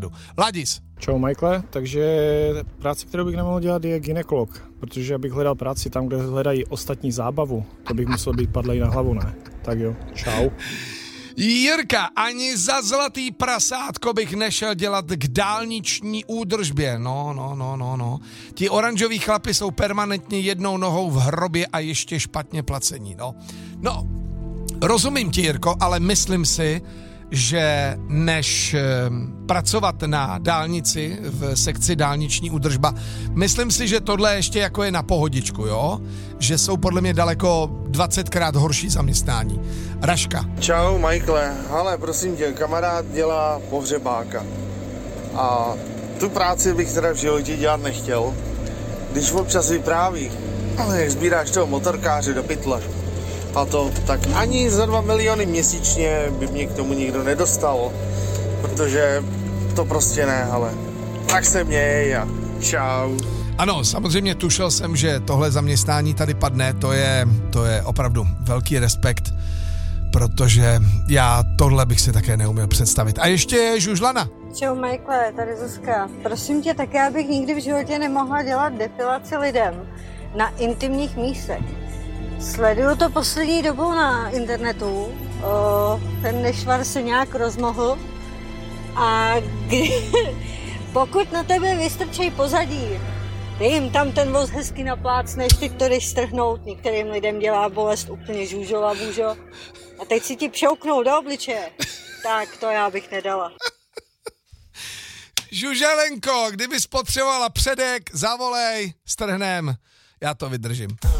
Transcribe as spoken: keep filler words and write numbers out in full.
základu. Ladis. Čau Michael, takže práce, kterou bych nemohl dělat, je gynekolog, protože abych hledal práci tam, kde hledají ostatní zábavu, to bych musel být padlej na hlavu, ne? Tak jo, čau. Jirka, ani za zlatý prasátko bych nešel dělat k dálniční údržbě. No, no, no, no, no. Ti oranžoví chlapi jsou permanentně jednou nohou v hrobě a ještě špatně placení, no. No, rozumím ti, Jirko, ale myslím si, že než e, pracovat na dálnici v sekci dálniční údržba, myslím si, že tohle ještě jako je na pohodičku, jo? Že jsou podle mě daleko dvacetkrát horší zaměstnání. Raška. Čau, Michaele. Hele, prosím tě, kamarád dělá pohřebáka. A tu práci bych teda v životě dělat nechtěl. Když občas vypráví, ale jak sbíráš toho motorkáře do pytle, a to tak ani za dva miliony měsíčně by mě k tomu nikdo nedostal, protože to prostě ne, ale tak se měj a čau. Ano, samozřejmě tušil jsem, že tohle zaměstnání tady padne, to je, to je opravdu velký respekt, protože já tohle bych si také neuměl představit. A ještě Žužlana. Čau Michaele, tady Zuzka. Prosím tě, tak já bych nikdy v životě nemohla dělat depilaci lidem na intimních místech. Sleduju to poslední dobou na internetu, o, ten nešvar se nějak rozmohl a kdy, pokud na tebe vystrčej pozadí, ty jim tam ten voz hezky naplácneš, ty to jdeš strhnout, některým lidem dělá bolest úplně žůžova bůžo a teď si ti pšouknou do obličeje, tak to já bych nedala. Žuželenko, kdybys potřebovala předek, zavolej, strhnem, já to vydržím.